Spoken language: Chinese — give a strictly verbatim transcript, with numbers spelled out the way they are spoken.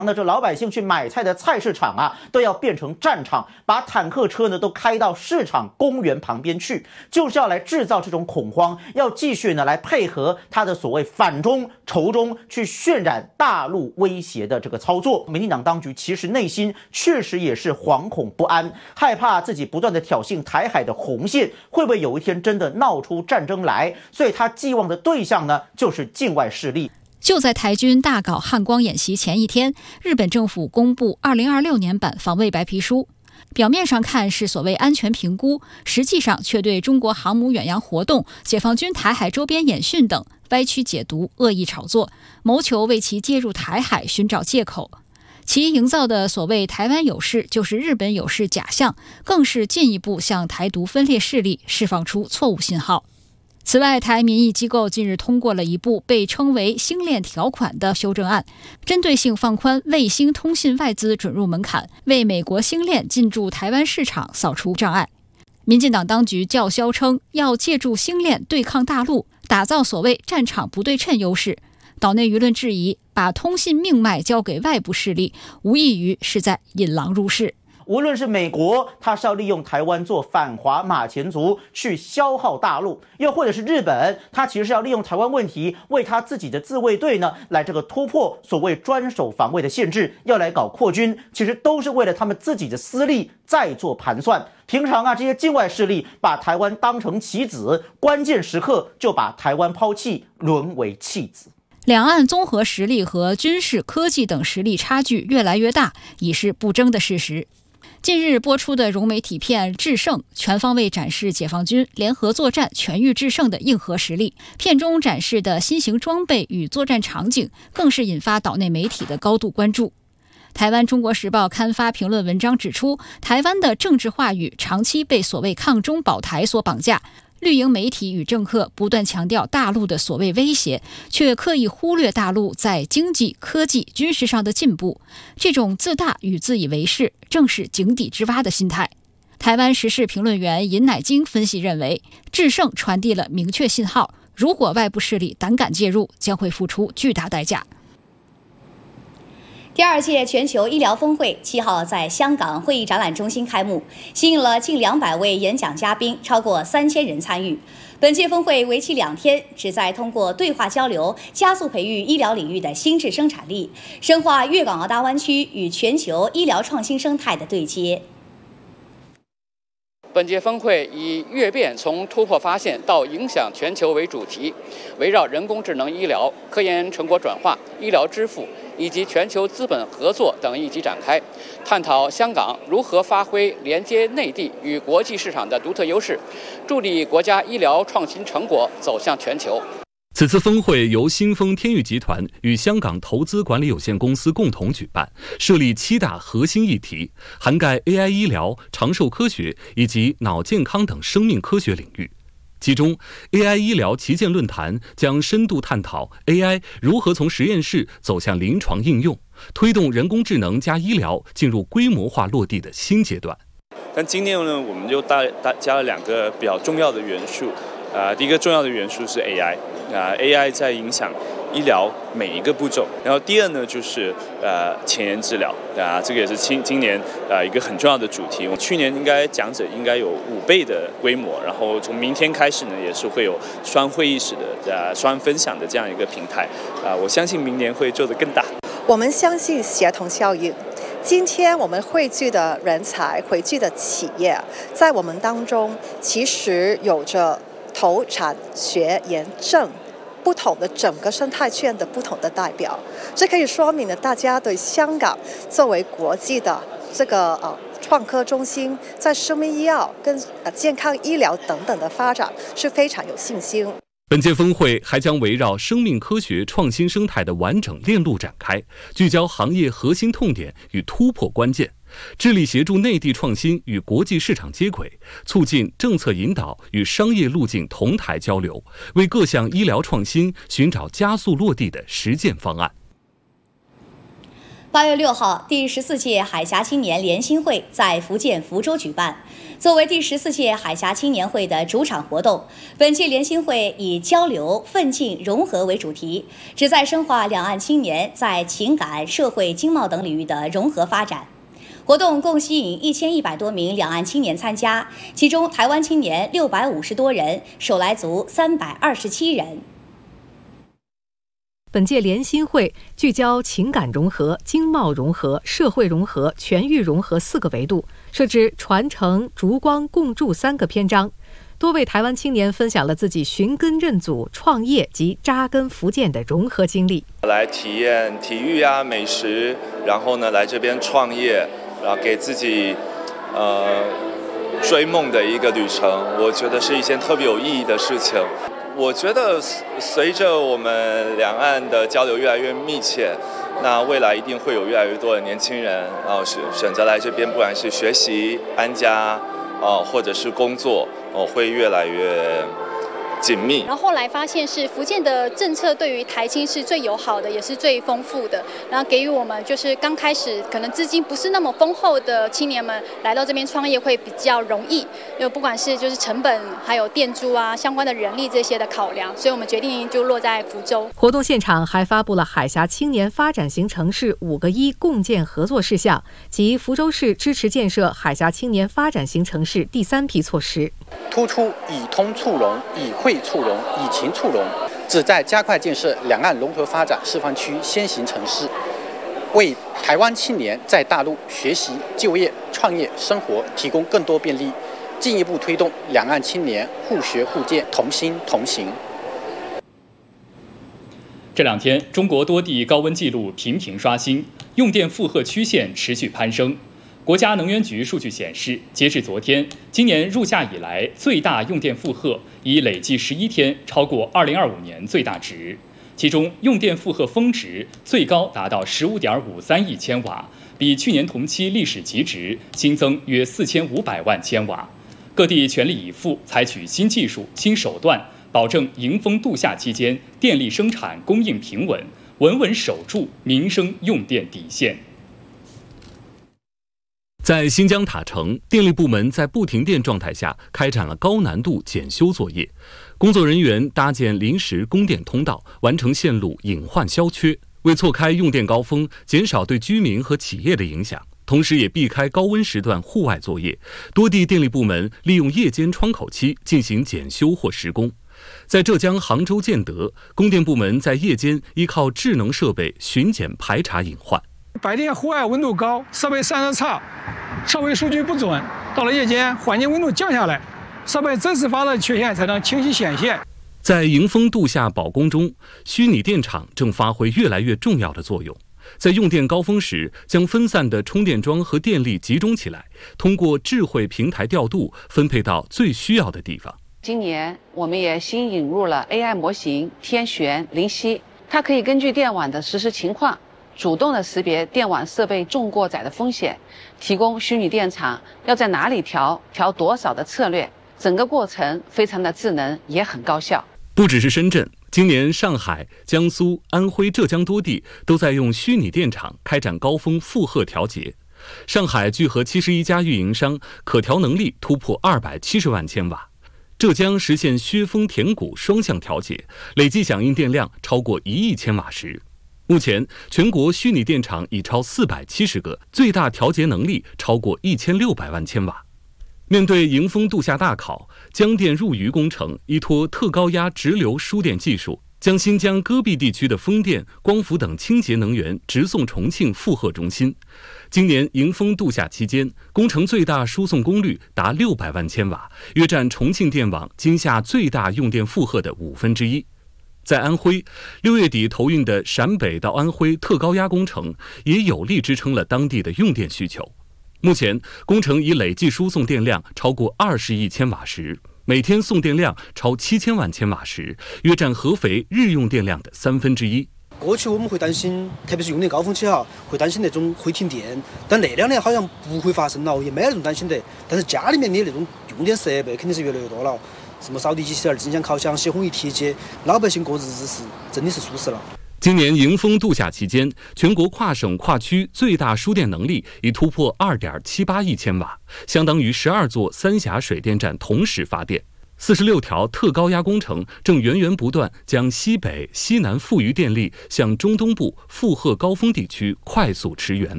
那这老百姓去买菜的菜市场啊，都要变成战场，把坦克车呢都开到市场公园旁边去，就是要来制造这种恐慌，要继续呢来配合他的所谓反中仇中，去渲染大陆威胁的这个操作。民进党当局其实内心确实也是惶恐不安，害怕自己不断的挑衅台海的红线，会不会有一天真的闹出战争来？所以他寄望的对象呢，就是境外势力。 就在台军大搞汉光演习前一天，日本政府公布二零二六年版防卫白皮书，表面上看是所谓安全评估，实际上却对中国航母远洋活动、解放军台海周边演训等歪曲解读、恶意炒作，谋求为其介入台海寻找借口。其营造的所谓台湾有事就是日本有事假象，更是进一步向台独分裂势力释放出错误信号。此外，台民意机构近日通过了一部被称为星链条款的修正案，针对性放宽卫星通信外资准入门槛，为美国星链进驻台湾市场扫除障碍。民进党当局叫嚣称要借助星链对抗大陆，打造所谓战场不对称优势。岛内舆论质疑，把通信命脉交给外部势力，无异于是在引狼入室。 无论是美国，它是要利用台湾做反华马前卒去消耗大陆，又或者是日本，它其实是要利用台湾问题为他自己的自卫队呢来这个突破所谓专守防卫的限制，要来搞扩军，其实都是为了他们自己的私利在做盘算。平常啊，这些境外势力把台湾当成棋子，关键时刻就把台湾抛弃，沦为弃子。 两岸综合实力和军事、科技等实力差距越来越大，已是不争的事实。近日播出的融媒体片《制胜》全方位展示解放军联合作战全域制胜的硬核实力，片中展示的新型装备与作战场景更是引发岛内媒体的高度关注。台湾《中国时报》刊发评论文章指出，台湾的政治话语长期被所谓抗中保台所绑架，绿营媒体与政客不断强调大陆的所谓威胁，却刻意忽略大陆在经济、科技、军事上的进步。这种自大与自以为是，正是井底之蛙的心态。台湾时事评论员尹乃菁分析认为，制胜传递了明确信号，如果外部势力胆敢介入，将会付出巨大代价。 第二届全球医疗峰会七号在香港会议展览中心开幕，吸引了近两百位演讲嘉宾，超过三千人参与。本届峰会为期两天，旨在通过对话交流，加速培育医疗领域的新质生产力，深化粤港澳大湾区与全球医疗创新生态的对接。 本届峰会以“跃变：从突破发现到影响全球”为主题，围绕人工智能医疗、科研成果转化、医疗支付以及全球资本合作等议题展开，探讨香港如何发挥连接内地与国际市场的独特优势，助力国家医疗创新成果走向全球。 此次峰会由新丰天域集团与香港投资管理有限公司共同举办，设立七大核心议题，涵盖 A I 医疗、长寿科学以及脑健康等生命科学领域。其中 A I 医疗旗舰论坛将深度探讨 A I 如何从实验室走向临床应用，推动人工智能加医疗进入规模化落地的新阶段。 但今年呢，我们就大大加了两个比较重要的元素。呃，第一个重要的元素是 A I， 啊、呃、，A I 在影响医疗每一个步骤。然后第二呢，就是呃前沿治疗，啊、呃，这个也是今今年呃一个很重要的主题。去年应该讲者应该有五倍的规模，然后从明天开始呢，也是会有双会议室的呃双分享的这样一个平台。啊、呃，我相信明年会做得更大。 我们相信协同效应。今天我们汇聚的人才、汇聚的企业，在我们当中其实有着投产学研政不同的整个生态圈的不同的代表，这可以说明了大家对香港作为国际的这个呃创科中心，在生命医药跟呃健康医疗等等的发展是非常有信心。 本届峰会还将围绕生命科学创新生态的完整链路展开，聚焦行业核心痛点与突破关键，致力协助内地创新与国际市场接轨，促进政策引导与商业路径同台交流，为各项医疗创新寻找加速落地的实践方案。 八月六号，第十四届海峡青年联新会在福建福州举办。作为第十四届海峡青年会的主场活动，本届联新会以交流、奋进、融合为主题，旨在深化两岸青年在情感、社会、经贸等领域的融合发展。活动共吸引一千一百多名两岸青年参加，其中台湾青年六百五十多人，手来族三百二十七人。 本届联新会聚焦情感融合、经贸融合、社会融合、全域融合四个维度，设置传承、烛光、共筑三个篇章。多位台湾青年分享了自己寻根认祖、创业及扎根福建的融合经历， 来体验体育啊、美食，然后呢来这边创业，然后给自己呃追梦的一个旅程，我觉得是一件特别有意义的事情。我觉得随着我们两岸的交流越来越密切，那未来一定会有越来越多的年轻人啊选选择来这边，不管是学习、安家啊，或者是工作，哦，会越来越紧密。 然后后来发现是福建的政策对于台青是最友好的，也是最丰富的，然后给予我们就是刚开始可能资金不是那么丰厚的青年们来到这边创业会比较容易，因为不管是就是成本还有店租啊相关的人力这些的考量，所以我们决定就落在福州。 活动现场还发布了海峡青年发展型城市五个一共建合作事项及福州市支持建设海峡青年发展型城市第三批措施， 突出以通促融、以惠促融、以情促融，旨在加快建设两岸融合发展示范区先行城市，为台湾青年在大陆学习、就业、创业、生活提供更多便利，进一步推动两岸青年互学互鉴、同心同行。 这两天，中国多地高温记录频频刷新，用电负荷曲线持续攀升。国家能源局数据显示，截至昨天，今年入夏以来最大用电负荷已累计十一天超过二零二五年最大值，其中用电负荷峰值最高达到十五点五三亿千瓦，比去年同期历史极值新增约四千五百万千瓦。各地全力以赴，采取新技术、新手段，保证迎风度夏期间电力生产供应平稳，稳稳守住民生用电底线。 在新疆塔城，电力部门在不停电状态下开展了高难度检修作业，工作人员搭建临时供电通道，完成线路隐患消缺。为错开用电高峰，减少对居民和企业的影响，同时也避开高温时段户外作业，多地电力部门利用夜间窗口期进行检修或施工。在浙江杭州建德，供电部门在夜间依靠智能设备巡检排查隐患。 白天户外温度高，设备散热差，测绘数据不准，到了夜间环境温度降下来，设备真实发热缺陷才能清晰显现。 在迎风度夏保供中，虚拟电厂正发挥越来越重要的作用。在用电高峰时，将分散的充电桩和电力集中起来，通过智慧平台调度，分配到最需要的地方。 今年我们也新引入了 A I 模型天璇、灵犀，它可以根据电网的实时情况，主动的识别电网设备重过载的风险，提供虚拟电厂要在哪里调、调多少的策略，整个过程非常的智能，也很高效。 不只是深圳，今年上海、江苏、安徽、浙江多地都在用虚拟电厂开展高峰负荷调节。上海聚合七十一家运营商，可调能力突破二百七十万千瓦。浙江实现削峰填谷双向调节，累计响应电量超过一亿千瓦时。目前，全国虚拟电厂已超四百七十个，最大调节能力超过一千六百万千瓦。面对迎风度夏大考，江电入渝工程依托特高压直流输电技术，将新疆戈壁地区的风电、光伏等清洁能源直送重庆负荷中心。今年迎风度夏期间，工程最大输送功率达六百万千瓦，约占重庆电网今夏最大用电负荷的五分之一。在安徽，六月底投运的陕北到安徽特高压工程也有力支撑了当地的用电需求。目前，工程已累计输送电量超过二十亿千瓦时，每天送电量超七千万千瓦时，约占合肥日用电量的三分之一。 过去我们会担心，特别是用电高峰期哈，会担心那种会停电，但那两年好像不会发生了，也没那种担心的。但是家里面的那种用电设备肯定是越来越多了，什么扫地机器人、金香烤箱、洗烘仪、铁机，老百姓过日子是真的是舒适了。 今年迎峰度夏期间，全国跨省跨区最大输电能力已突破 二点七八亿千瓦，相当于十二座三峡水电站同时发电。四十六条特高压工程正源源不断将西北、西南富余电力向中东部负荷高峰地区快速驰援。